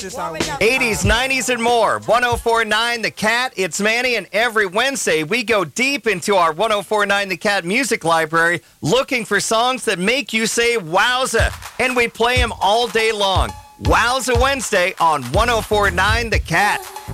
just how we 80s, 90s, and more. 1049 The Cat. It's Manny, and every Wednesday we go deep into our 1049 The Cat music library looking for songs that make you say wowza, and we play them all day long. Wowza Wednesday on 1049 The Cat.